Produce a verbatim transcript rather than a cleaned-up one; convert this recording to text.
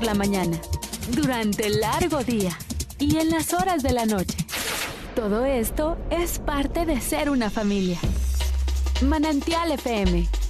la mañana, durante el largo día y en las horas de la noche. Todo esto es parte de ser una familia. Manantial F M,